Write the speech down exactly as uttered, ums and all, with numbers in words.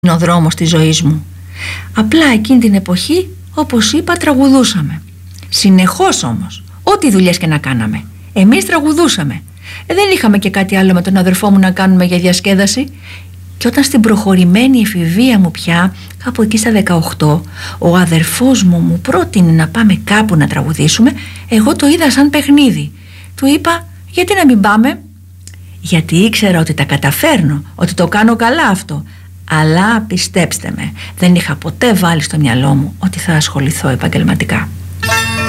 ο δρόμος της ζωής μου. Απλά εκείνη την εποχή, όπως είπα, τραγουδούσαμε. Συνεχώς όμως, ό,τι δουλειές και να κάναμε, εμείς τραγουδούσαμε. ε, Δεν είχαμε και κάτι άλλο με τον αδερφό μου να κάνουμε για διασκέδαση. Και όταν στην προχωρημένη εφηβεία μου πια, κάπου εκεί στα δεκαοκτώ, ο αδερφός μου μου πρότεινε να πάμε κάπου να τραγουδήσουμε, εγώ το είδα σαν παιχνίδι. Του είπα, γιατί να μην πάμε? Γιατί ήξερα ότι τα καταφέρνω, ότι το κάνω καλά αυτό. Αλλά πιστέψτε με, δεν είχα ποτέ βάλει στο μυαλό μου ότι θα ασχοληθώ επαγγελματικά.